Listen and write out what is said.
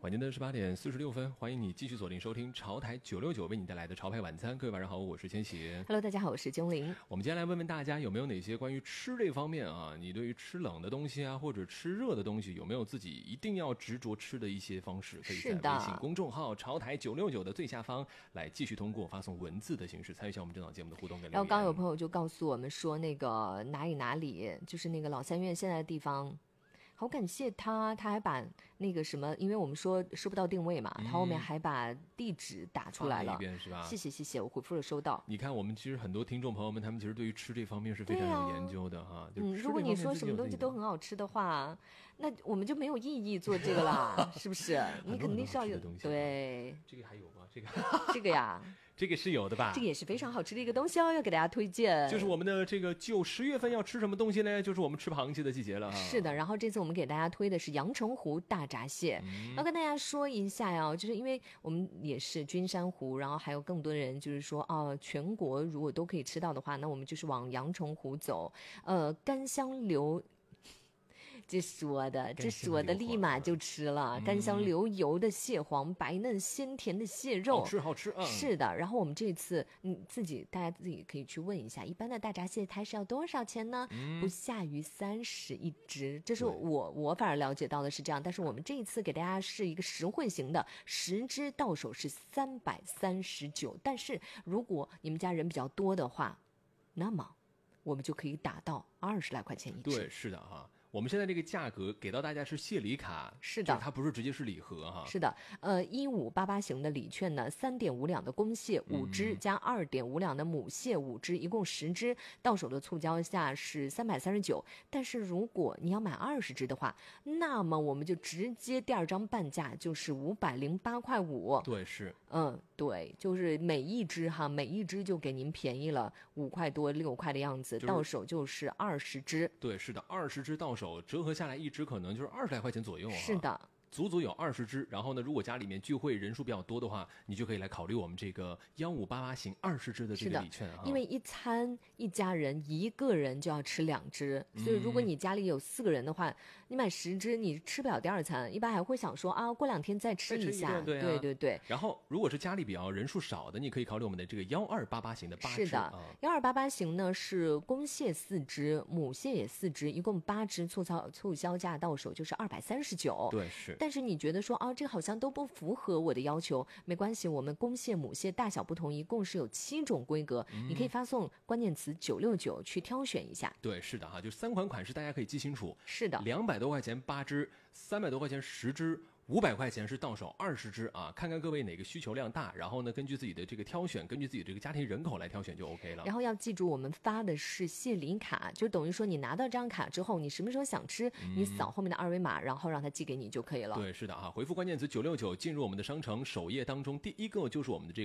晚间的18:46，欢迎你继续锁定收听潮台969为你带来的潮牌晚餐。各位晚上好，我是千玺。 Hello， 大家好，我是钟玲。 我们今天来问问大家，有没有哪些关于吃这方面啊，你对于吃冷的东西啊，或者吃热的东西，有没有自己一定要执着吃的一些方式？可以在微信公众号潮台969的最下方来继续通过发送文字的形式参与一下我们这档节目的互动跟留言。 然后刚有朋友就告诉我们说，那个哪里，就是那个老三院现在的地方。好感谢他还把那个什么，因为我们说收不到定位嘛，他后面还把地址打出来了， 一遍是吧？ 谢谢，我回复了收到。 你看，我们其实很多听众朋友们，他们其实对于吃这方面是非常有研究的哈。 如果你说什么东西都很好吃的话，那我们就没有意义做这个啦，是不是？你肯定是要有东西。 对， 这个还有吗？ 这个呀。 这个是有的吧？ 这个也是非常好吃的一个东西哦，要给大家推荐。 就是我们的这个10月份要吃什么东西呢？就是我们吃螃蟹的季节了哈。 是的，然后这次我们给大家推的是阳澄湖大闸蟹。要跟大家说一下呀，就是因为我们也是君山湖，然后还有更多人就是说全国如果都可以吃到的话，那我们就是往阳澄湖走。甘香流。这是我的，立马就吃了。甘香流油的蟹黄，白嫩鲜甜的蟹肉， 好吃。 是的，然后我们这次大家自己可以去问一下，一般的大闸蟹它是要多少钱呢？不下于30一只，这是我反而了解到的是这样。但是我们这一次给大家是一个实惠型的，10只到手是339。但是如果你们家人比较多的话，那么我们就可以打到20来块钱一只。 对，是的哈。我们现在这个价格给到大家是蟹礼卡， 是的， 它不是直接是礼盒哈。 是的，1588型的礼券呢，3.5两的公蟹5只，加2.5两的母蟹5只，一共10只，到手的促销价是339。但是如果你要买20只的话，那么我们就直接第二张半价，就是508.5块。 对，是， 对，就是每一只就给您便宜了5块多6块的样子，到手就是20只。 对，是的，20只到手折合下来一只可能就是20来块钱左右。 是的。 足有20只，然后呢，如果家里面聚会人数比较多的话，你就可以来考虑我们这个1588型20只的这个礼券哈。 因为一餐一家人一个人就要吃2只，所以如果你家里有4个人的话，你买10只你吃不了第二餐，一般还会想说过2天再吃一下。对。 然后如果是家里比较人数少的，你可以考虑我们的这个1288型的8只。 是的，1288型呢是公蟹4只，母蟹也4只，一共8只，促销价到手就是239。 对，是。 但是你觉得说这好像都不符合我的要求，没关系，我们公蟹母蟹大小不同，一共是有7种规格，你可以发送关键词969去挑选一下。 对，是的哈，就3款款式大家可以记清楚。 是的 ，200多块钱8只，300多块钱10只，500块钱是到手20只啊，看看各位哪个需求量大，然后呢，根据自己的这个挑选，根据自己这个家庭人口来挑选就 OK 了。 然后要记住，我们发的是蟹礼卡，就等于说你拿到这张卡之后，你什么时候想吃，你扫后面的2维码，然后让他寄给你就可以了。 对，是的啊，回复关键词969进入我们的商城首页当中，第一个就是我们的这个